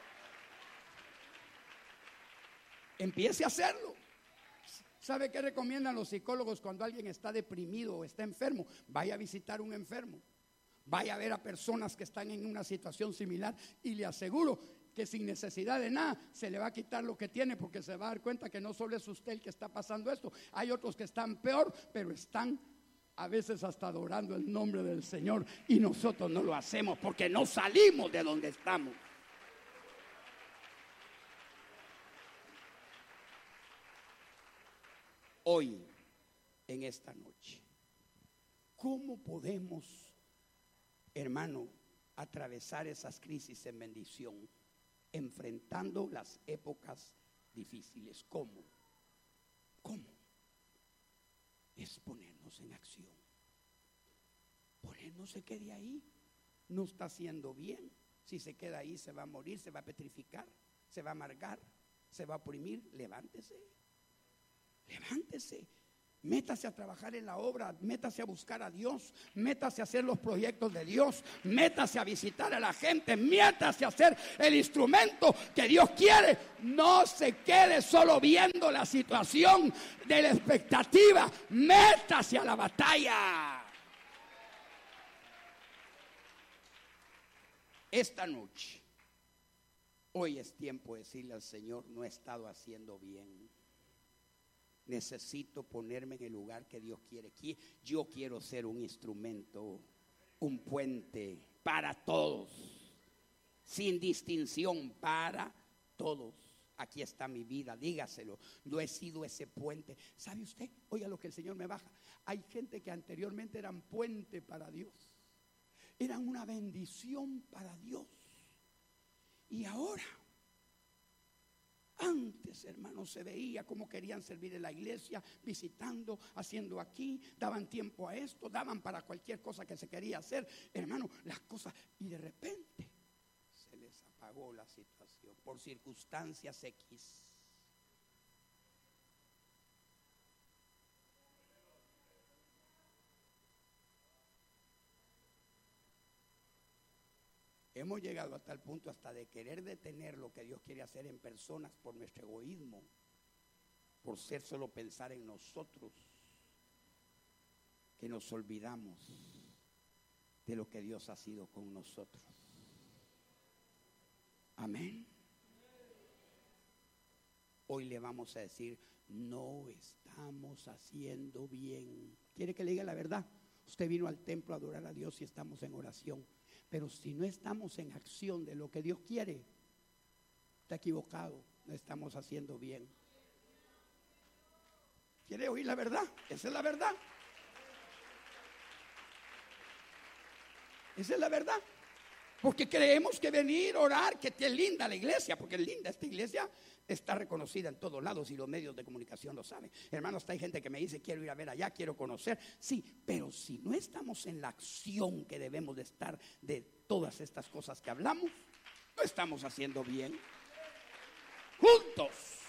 Empiece a hacerlo. ¿Sabe qué recomiendan los psicólogos cuando alguien está deprimido o está enfermo? Vaya a visitar a un enfermo. Vaya a ver a personas que están en una situación similar, y le aseguro que sin necesidad de nada se le va a quitar lo que tiene, porque se va a dar cuenta que no solo es usted el que está pasando esto. Hay otros que están peor, pero están a veces hasta adorando el nombre del Señor, y nosotros no lo hacemos porque no salimos de donde estamos. Hoy, en esta noche, ¿cómo podemos, hermano, atravesar esas crisis en bendición, enfrentando las épocas difíciles? ¿Cómo? Es ponernos en acción. Ponernos, se quede ahí. No está haciendo bien. Si se queda ahí, se va a morir, se va a petrificar, se va a amargar, se va a oprimir. Levántese. Métase a trabajar en la obra, métase a buscar a Dios, métase a hacer los proyectos de Dios, métase a visitar a la gente, métase a hacer el instrumento que Dios quiere. No se quede solo viendo la situación de la expectativa, métase a la batalla. Esta noche, hoy es tiempo de decirle al Señor: no he estado haciendo bien. Necesito ponerme en el lugar que Dios quiere. Yo quiero ser un instrumento, un puente para todos, sin distinción, para todos. Aquí está mi vida, dígaselo. No he sido ese puente. ¿Sabe usted? Oiga lo que el Señor me baja. Hay gente que anteriormente eran puente para Dios, eran una bendición para Dios, y ahora, antes, hermanos, se veía cómo querían servir en la iglesia, visitando, haciendo aquí, daban tiempo a esto, daban para cualquier cosa que se quería hacer, hermano, las cosas, y de repente se les apagó la situación por circunstancias X. Hemos llegado a tal punto hasta de querer detener lo que Dios quiere hacer en personas por nuestro egoísmo, por ser solo pensar en nosotros, que nos olvidamos de lo que Dios ha sido con nosotros. Amén. Hoy le vamos a decir: no estamos haciendo bien. ¿Quiere que le diga la verdad? Usted vino al templo a adorar a Dios y estamos en oración, pero si no estamos en acción de lo que Dios quiere, está equivocado, no estamos haciendo bien. ¿Quiere oír la verdad? Esa es la verdad. Esa es la verdad. Porque creemos que venir, orar, que es linda la iglesia, porque es linda esta iglesia, está reconocida en todos lados y los medios de comunicación lo saben. Hermanos, hay gente que me dice: quiero ir a ver allá, quiero conocer. Sí, pero si no estamos en la acción que debemos de estar de todas estas cosas que hablamos, no estamos haciendo bien. Juntos.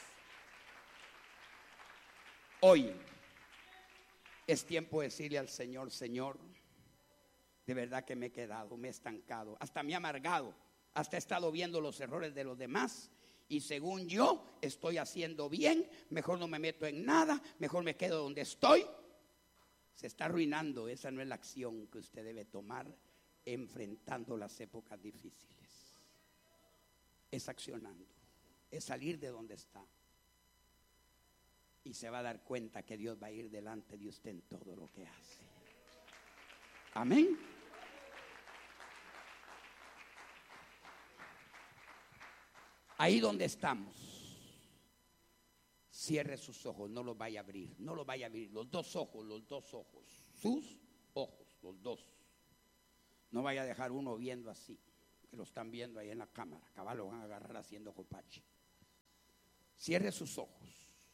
Hoy es tiempo de decirle al Señor: Señor, de verdad que me he quedado, me he estancado, hasta me he amargado, hasta he estado viendo los errores de los demás, y según yo estoy haciendo bien, mejor no me meto en nada, mejor me quedo donde estoy. Se está arruinando. Esa no es la acción que usted debe tomar enfrentando las épocas difíciles. Es accionando, es salir de donde está, y se va a dar cuenta que Dios va a ir delante de usted en todo lo que hace. Amén. Ahí donde estamos, Cierre sus ojos, no los vaya a abrir, no los vaya a abrir. Los dos ojos, sus ojos, los dos. No vaya a dejar uno viendo así, que lo están viendo ahí en la cámara. Cabal lo van a agarrar haciendo copache. Cierre sus ojos.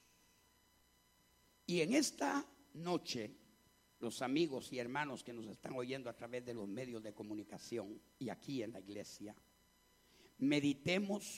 Y en esta noche, los amigos y hermanos que nos están oyendo a través de los medios de comunicación y aquí en la iglesia, meditemos